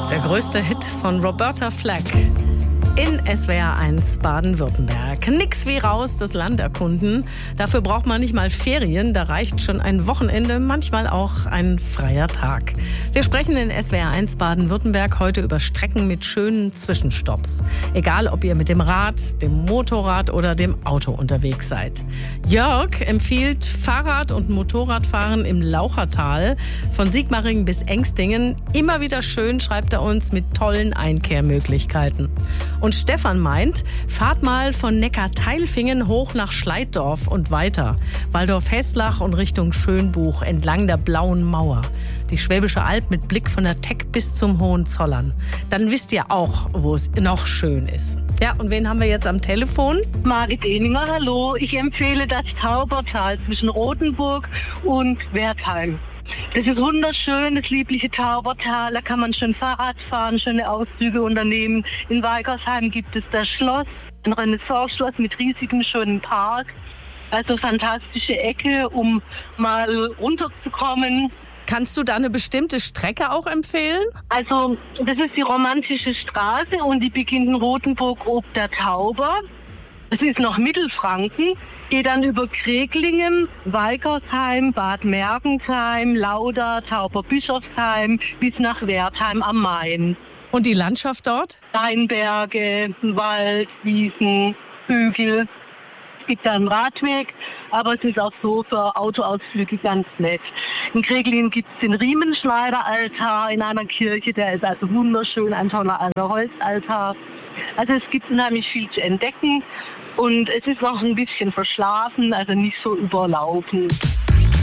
Der größte Hit von Roberta Flack in SWR 1 Baden-Württemberg. Nix wie raus, das Land erkunden. Dafür braucht man nicht mal Ferien, da reicht schon ein Wochenende, manchmal auch ein freier Tag. Wir sprechen in SWR 1 Baden-Württemberg heute über Strecken mit schönen Zwischenstopps. Egal, ob ihr mit dem Rad, dem Motorrad oder dem Auto unterwegs seid. Jörg empfiehlt Fahrrad- und Motorradfahren im Lauchertal von Sigmaringen bis Engstingen. Immer wieder schön, schreibt er uns, mit tollen Einkehrmöglichkeiten. Und Stefan meint, fahrt mal von Neckarteilfingen hoch nach Schleiddorf und weiter. Waldorf-Hesslach und Richtung Schönbuch entlang der Blauen Mauer. Die Schwäbische Alb mit Blick von der Teck bis zum Hohenzollern. Dann wisst ihr auch, wo es noch schön ist. Ja, und wen haben wir jetzt am Telefon? Margit Eninger, hallo. Ich empfehle das Taubertal zwischen Rothenburg und Wertheim. Das ist wunderschön, das liebliche Taubertal. Da kann man schön Fahrrad fahren, schöne Auszüge unternehmen. In Weigersheim gibt es das Schloss, ein Renaissance-Schloss mit riesigem schönen Park. Also fantastische Ecke, um mal runterzukommen. Kannst du da eine bestimmte Strecke auch empfehlen? Also das ist die romantische Straße und die beginnt in Rothenburg ob der Tauber. Das ist noch Mittelfranken. Geht dann über Kreglingen, Weigersheim, Bad Mergentheim, Lauda, Tauberbischofsheim bis nach Wertheim am Main. Und die Landschaft dort? Steinberge, Wald, Wiesen, Hügel. Es gibt da einen Radweg, aber es ist auch so für Autoausflüge ganz nett. In Kreglingen gibt es den Riemenschneideraltar in einer Kirche, der ist also wunderschön, ein toller alter Holzaltar. Also es gibt unheimlich viel zu entdecken. Und es ist noch ein bisschen verschlafen, also nicht so überlaufen.